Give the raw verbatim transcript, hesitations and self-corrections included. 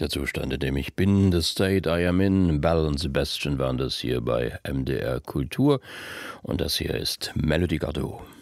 Der Zustand, in dem ich bin, the state I am in, Bell und Sebastian waren das hier bei M D R Kultur und das hier ist Melody Gardot.